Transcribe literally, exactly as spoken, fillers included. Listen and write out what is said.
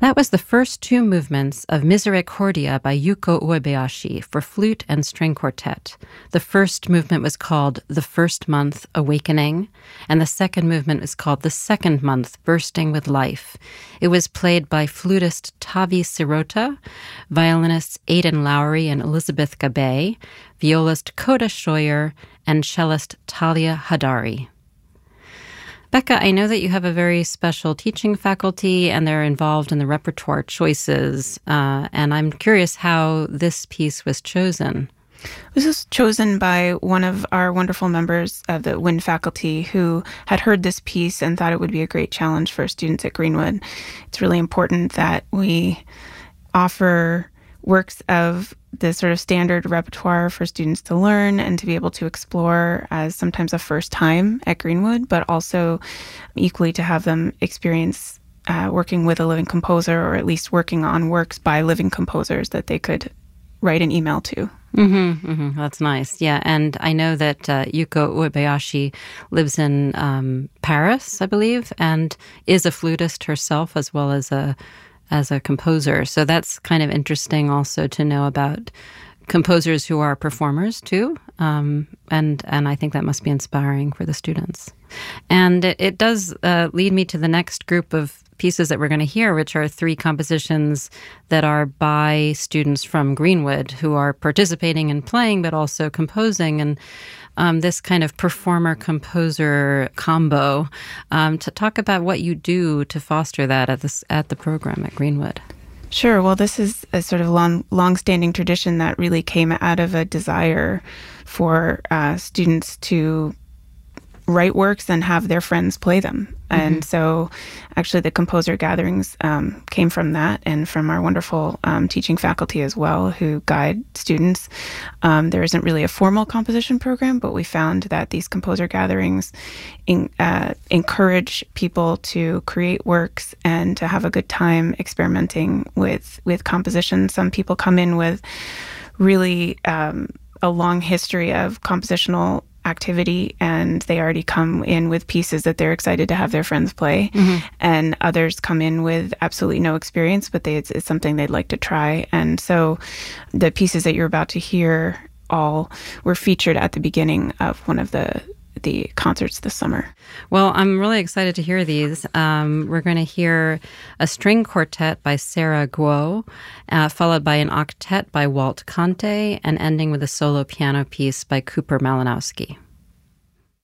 That was the first two movements of Misericordia by Yuko Uebayashi for flute and string quartet. The first movement was called The First Month, Awakening, and the second movement was called The Second Month, Bursting with Life. It was played by flutist Tavi Sirota, violinists Aidan Lowry and Elizabeth Gabay, violist Coda Scheuer, and cellist Talia Hadari. Becca, I know that you have a very special teaching faculty and they're involved in the repertoire choices, uh, and I'm curious how this piece was chosen. This was chosen by one of our wonderful members of the W I N faculty who had heard this piece and thought it would be a great challenge for students at Greenwood. It's really important that we offer works of the sort of standard repertoire for students to learn and to be able to explore as sometimes a first time at Greenwood, but also equally to have them experience uh, working with a living composer, or at least working on works by living composers that they could write an email to. Mm-hmm, mm-hmm. That's nice. Yeah, and I know that uh, Yuko Uebayashi lives in um, Paris, I believe, and is a flutist herself as well as a as a composer. So that's kind of interesting also to know about composers who are performers too. Um, and, and I think that must be inspiring for the students. And it, it does uh, lead me to the next group of pieces that we're going to hear, which are three compositions that are by students from Greenwood who are participating and playing, but also composing. And Um, this kind of performer-composer combo, um, to talk about what you do to foster that at this at the program at Greenwood. Sure. Well, this is a sort of long, long-standing tradition that really came out of a desire for uh, students to write works and have their friends play them. Mm-hmm. And so actually the composer gatherings um, came from that, and from our wonderful um, teaching faculty as well who guide students. Um, there isn't really a formal composition program, but we found that these composer gatherings in, uh, encourage people to create works and to have a good time experimenting with, with composition. Some people come in with really um, a long history of compositional activity, and they already come in with pieces that they're excited to have their friends play. Mm-hmm. And others come in with absolutely no experience, but they, it's, it's something they'd like to try. And so the pieces that you're about to hear all were featured at the beginning of one of the the concerts this summer. Well, I'm really excited to hear these. Um, we're going to hear a string quartet by Sarah Guo, uh, followed by an octet by Walt Conte, and ending with a solo piano piece by Cooper Malinowski.